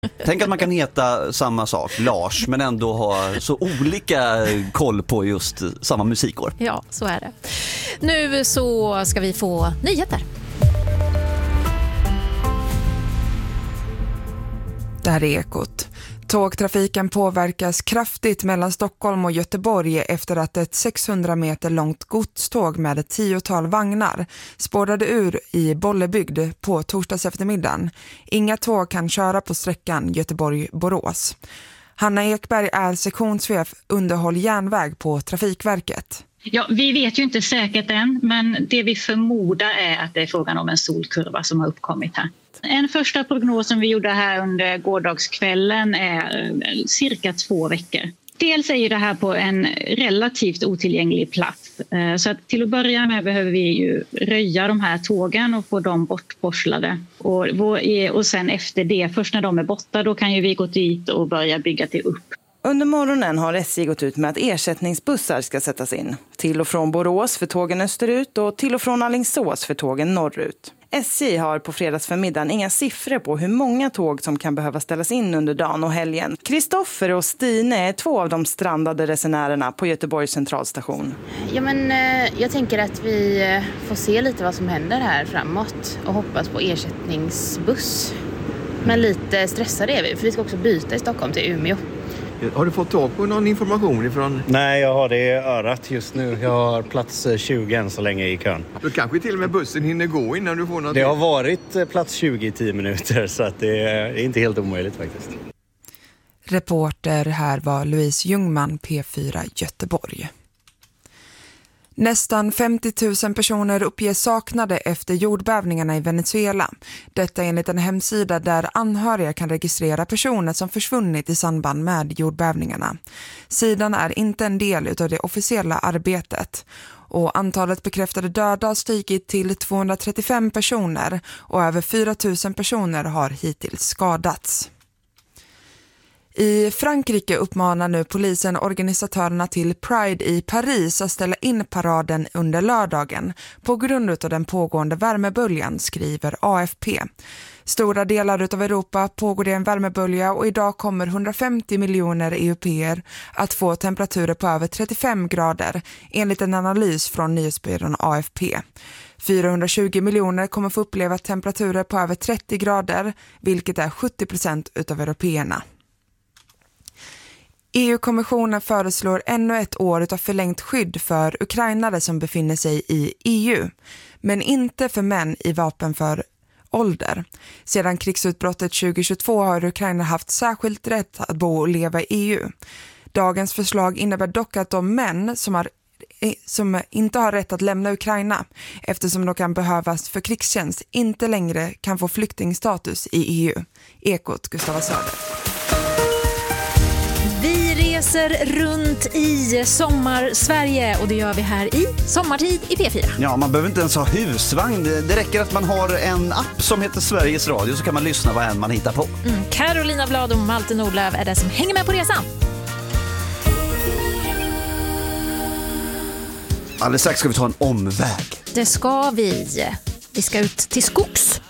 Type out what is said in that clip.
Tänk att man kan heta samma sak, Lars, men ändå ha så olika koll på just samma musikår. Ja, så är det. Nu så ska vi få nyheter. Det här är Ekot. Tågtrafiken påverkas kraftigt mellan Stockholm och Göteborg efter att ett 600 meter långt godståg med ett 10-tal vagnar spårade ur i Bollebygd på torsdags eftermiddagen. Inga tåg kan köra på sträckan Göteborg-Borås. Hanna Ekberg är sektionschef underhåll järnväg på Trafikverket. Ja, vi vet ju inte säkert än, men det vi förmodar är att det är frågan om en solkurva som har uppkommit här. En första prognos som vi gjorde här under gårdagskvällen är cirka 2 veckor. Dels är ju det här på en relativt otillgänglig plats. Så att till att börja med behöver vi ju röja de här tågen och få dem bortporslade. Och sen efter det, först när de är borta, då kan ju vi gå dit och börja bygga till upp. Under morgonen har SJ gått ut med att ersättningsbussar ska sättas in. Till och från Borås för tågen österut och till och från Alingsås för tågen norrut. SJ har på fredagsförmiddagen inga siffror på hur många tåg som kan behöva ställas in under dagen och helgen. Kristoffer och Stine är 2 av de strandade resenärerna på Göteborgs centralstation. Ja, men jag tänker att vi får se lite vad som händer här framåt och hoppas på ersättningsbuss. Men lite stressade är vi, för vi ska också byta i Stockholm till Umeå. Har du fått tag på någon information ifrån? Nej, jag har det i örat just nu. Jag har plats 20 än så länge i kön. Då kanske till och med bussen hinner gå innan du får något. Det har varit plats 20 i 10 minuter så att det är inte helt omöjligt faktiskt. Reporter här var Louise Ljungman, P4 Göteborg. Nästan 50 000 personer uppges saknade efter jordbävningarna i Venezuela. Detta enligt en hemsida där anhöriga kan registrera personer som försvunnit i samband med jordbävningarna. Sidan är inte en del av det officiella arbetet. Och antalet bekräftade döda har stigit till 235 personer och över 4 000 personer har hittills skadats. I Frankrike uppmanar nu polisen organisatörerna till Pride i Paris att ställa in paraden under lördagen på grund av den pågående värmeböljan, skriver AFP. Stora delar av Europa pågår det en värmebölja och idag kommer 150 miljoner europeer att få temperaturer på över 35 grader enligt en analys från nyhetsbyrån AFP. 420 miljoner kommer få uppleva temperaturer på över 30 grader, vilket är 70% av européerna. EU-kommissionen föreslår ännu ett år av förlängt skydd för ukrainare som befinner sig i EU, men inte för män i vapenför ålder. Sedan krigsutbrottet 2022 har Ukraina haft särskilt rätt att bo och leva i EU. Dagens förslag innebär dock att de män som inte har rätt att lämna Ukraina eftersom de kan behövas för krigstjänst inte längre kan få flyktingstatus i EU. Ekot, Gustava Söder. Reser runt i sommar-Sverige och det gör vi här i Sommartid i P4. Ja, man behöver inte ens ha husvagn. Det räcker att man har en app som heter Sveriges Radio så kan man lyssna vad än man hittar på. Carolina Blad och Malte Nordlöf är det som hänger med på resan. Alldeles strax ska vi ta en omväg. Det ska vi. Vi ska ut till skogs.